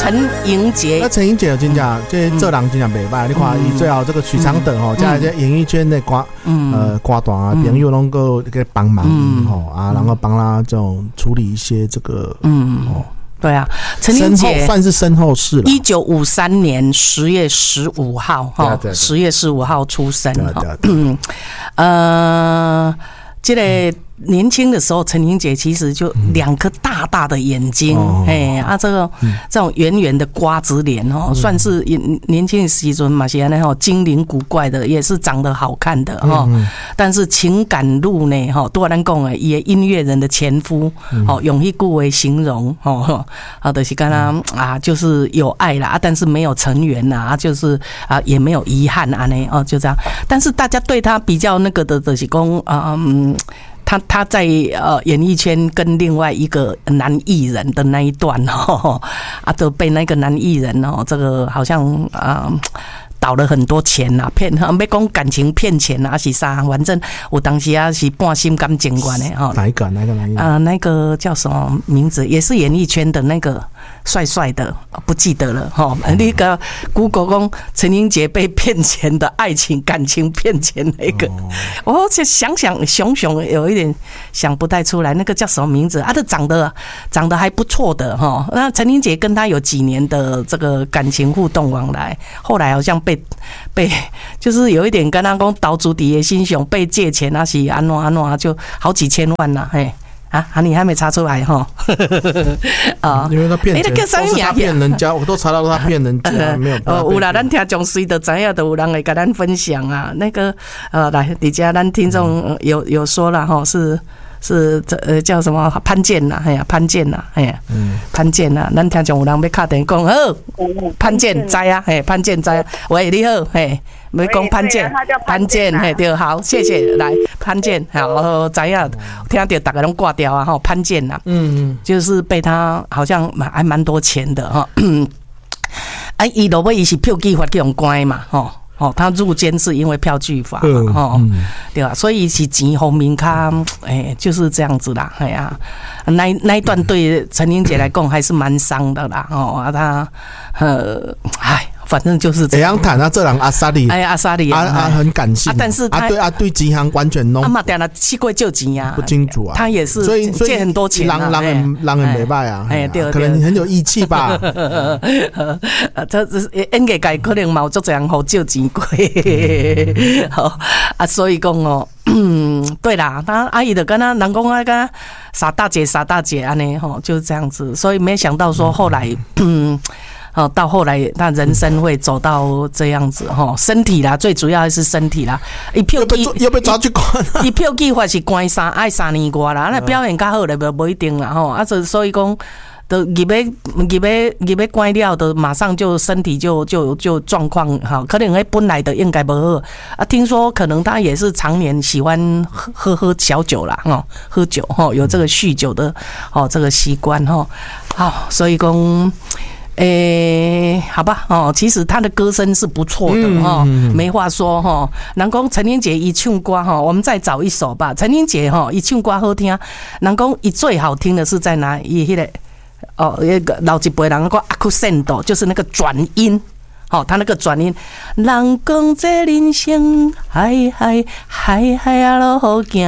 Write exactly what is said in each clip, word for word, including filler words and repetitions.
陈盈杰。 那陈盈杰真正这做人真正袂歹，你看伊最后这个许常德吼，加这演艺圈的歌呃歌团啊朋友能够给帮忙吼啊，然后帮他这种处理一些这个嗯哦。 对啊，陈英杰算是身后事了。 一九五三年十月十五号，哈，十月十五号出生。嗯，呃，这个年轻的时候，陈英杰其实就两颗大大的眼睛，哎、嗯、啊，这个、嗯、这种圆圆的瓜子脸哦，嗯、算是年轻的时阵嘛，是那种精灵古怪的，也是长得好看的哈、嗯。但是情感路呢，哈，都咱讲诶，也音乐人的前夫，哦、嗯，用一句为形容，哦，啊，就是跟他啊，就是有爱啦，但是没有成缘啦，啊，就是啊，也没有遗憾啊，呢，哦，就这样。但是大家对他比较那个的，就是讲啊，嗯。他他在呃演艺圈跟另外一个男艺人的那一段哦，啊都被那个男艺人哦，这个好像啊。呃倒了很多钱呐、啊，骗，要讲感情骗钱啊，是啥？反正我当时啊是半心甘情愿的哈。 哪一个？哪一个？哪一个？ 啊、呃，那个叫什么名字？也是演艺圈的那个帅帅的，不记得了哈。那个 Google 讲陈英杰被骗钱的爱情感情骗钱那个，我、哦、想想熊熊有一点想不太出来，那个叫什么名字？啊，他长得长得还不错的哈。那陈英杰跟他有几年的这个感情互动往来，后来好像被。被被就是有一点跟他讲岛主底下心胸被借钱啊，是安怎安怎就好几千万呐、啊，嘿啊啊你还没查出来哈？啊， 因为他骗钱，都是他骗人家，我都查到他骗人家，没有。 呃，有啦，咱听众随的知影，都有人会跟咱分享啊。那个呃，来，底下咱听众有有说了哈，是。是这呃叫什么潘健呐？哎呀，潘健呐，哎呀，嗯，潘健呐，咱听众有人要打电话讲，好，潘健知啊，嘿，潘健知啊，喂，你好，嘿，要讲潘健，潘健，嘿，对，好，谢谢，来，潘健，好，知影，听到大家拢挂掉啊，哈，潘健呐，嗯，就是被他好像还蛮多钱的哈，啊，伊落尾伊是票据法去用关嘛，吼。哦，他入监是因为票据法嘛，哦，嗯、对吧？所以是钱方面他，哎，就是这样子啦，哎呀、啊，那那一段对陈英杰来讲还是蛮伤的啦，哦，啊，他，呃，哎。反正就是这样谈啊，这人阿萨里，哎，阿萨里啊，啊很感性，啊、但是他啊对啊对钱行完全弄，啊嘛，点了去过借钱呀，不清楚啊，他也是，所以借很多钱、啊，人人人人人没败啊，哎对，可能很有义气吧，这这演艺界可能冇做这样好借钱过，好啊，所以讲哦。嗯，对啦，他阿姨的跟他人讲啊，跟他傻大姐傻大姐安尼吼，就是这样子，所以没想到说后来，嗯。哦，到后来他人生会走到这样子哈，身体啦，最主要还是身体啦。伊票据要被抓去关，伊票据法是关三爱三年外啦，那表现较好嘞，无不一定啦吼。啊，所以讲，都入要入要入要关了，都马上就身体就就就状况好，可能诶本来的应该不好啊。听说可能他也是常年喜欢喝喝喝小酒啦，哈，喝酒哈，有这个酗酒的哦这个习惯哈。好，所以讲。诶、欸，好吧，哦，其实他的歌声是不错的哈、嗯嗯，没话说哈。人讲陈英杰一唱歌哈，我们再找一首吧。陈英杰哈一唱歌好听，人讲一最好听的是在哪？伊迄个哦，那个老一辈人讲 accent， 就是那个转音。哦，他那个转音，人讲这人生海海海海啊路好行，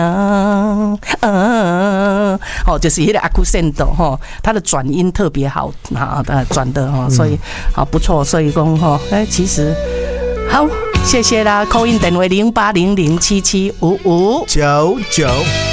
嗯，哦，就是那个 accent 哈，他的转音特别好啊，转的哈，所以好不错，所以讲哈，哎，其实好，谢谢啦，call in电话零八零零七七五五九九。